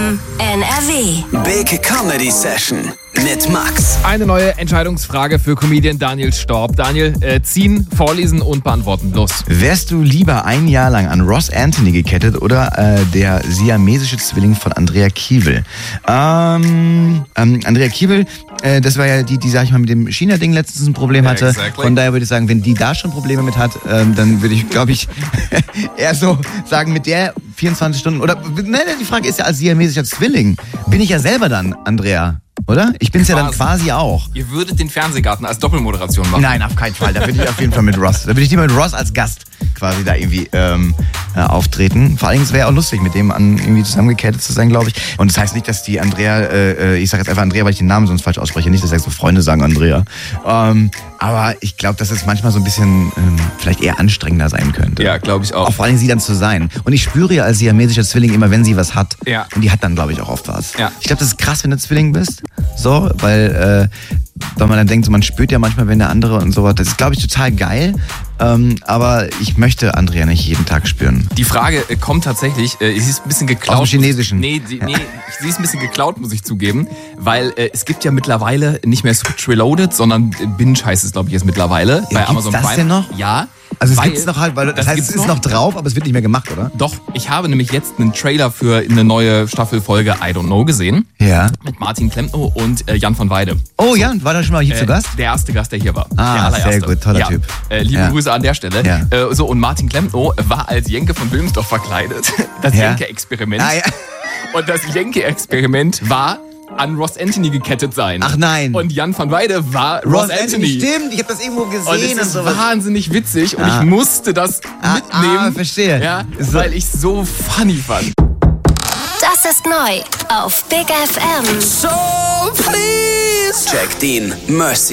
FM NRW. Big Comedy Session mit Max. Eine neue Entscheidungsfrage für Comedian Daniel Storb. Daniel, ziehen, vorlesen und beantworten. Los. Wärst du lieber ein Jahr lang an Ross Anthony gekettet oder der siamesische Zwilling von Andrea Kiewel? Andrea Kiewel, das war ja die, sag ich mal, mit dem China-Ding letztens ein Problem hatte. Exactly. Von daher würde ich sagen, wenn die da schon Probleme mit hat, dann würde ich, glaube ich, eher so sagen, mit der 24 Stunden, oder, nein, die Frage ist ja, als siamesischer Zwilling, bin ich ja selber dann, Andrea, oder? Ich bin's ja dann quasi auch. Ihr würdet den Fernsehgarten als Doppelmoderation machen. Nein, auf keinen Fall. Da würde ich auf jeden Fall mit Ross. Da würde ich lieber mit Ross als Gast quasi da irgendwie auftreten. Vor allem, es wäre auch lustig, mit dem irgendwie zusammengekettet zu sein, glaube ich. Und das heißt nicht, dass die Andrea, ich sage jetzt einfach Andrea, weil ich den Namen sonst falsch ausspreche, nicht, dass so Freunde sagen Andrea. Aber ich glaube, dass es manchmal so ein bisschen vielleicht eher anstrengender sein könnte. Ja, glaube ich auch. Auch vor allem sie dann zu sein. Und ich spüre ja als siamesischer Zwilling immer, wenn sie was hat. Ja. Und die hat dann, glaube ich, auch oft was. Ja. Ich glaube, das ist krass, wenn du Zwilling bist. So, weil man dann denkt, so, man spürt ja manchmal, wenn der andere und sowas. Das ist, glaube ich, total geil. Aber ich möchte Andrea nicht jeden Tag spüren. Die Frage kommt tatsächlich, sie ist ein bisschen geklaut. Aus dem Chinesischen. Nee, sie ist ein bisschen geklaut, muss ich zugeben. Weil es gibt ja mittlerweile nicht mehr Switch Reloaded, sondern Binge heißt es, glaube ich, jetzt mittlerweile. Ja, bei Amazon das Prime. denn noch? Ja. Also es gibt's noch halt, weil das heißt, es ist noch drauf, aber es wird nicht mehr gemacht, oder? Doch, ich habe nämlich jetzt einen Trailer für eine neue Staffelfolge I Don't Know gesehen. Ja. Mit Martin Klempno und Jan van Weide. Oh, Jan, war da schon mal hier zu Gast? Der erste Gast, der hier war. Ah, der allererste. sehr gut, toller Typ. Liebe Grüße an der Stelle. Ja. Und Martin Klempno war als Jenke von Wilmsdorf verkleidet. Das Jenke-Experiment. Ah, ja. Und das Jenke-Experiment war an Ross Anthony gekettet sein. Ach nein. Und Jan van Weide war Ross Anthony. Stimmt, ich habe das irgendwo gesehen. Und es ist sowas. wahnsinnig witzig und ich musste das mitnehmen. Verstehe. Ja, weil ich so funny fand. Das ist neu auf Big FM. So please. Jack Dean, Mercy.